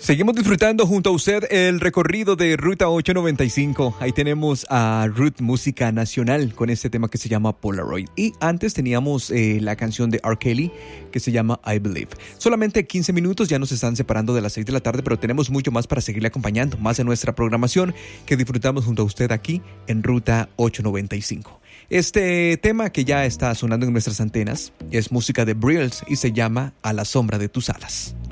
Seguimos disfrutando junto a usted el recorrido de Ruta 895. Ahí tenemos a Ruth Música Nacional con este tema que se llama Polaroid. Y antes teníamos la canción de R. Kelly que se llama I Believe. Solamente 15 minutos, ya nos están separando de las 6 de la tarde, pero tenemos mucho más para seguirle acompañando, más de nuestra programación que disfrutamos junto a usted aquí en Ruta 895. Este tema que ya está sonando en nuestras antenas es música de Brills y se llama A la sombra de tus alas.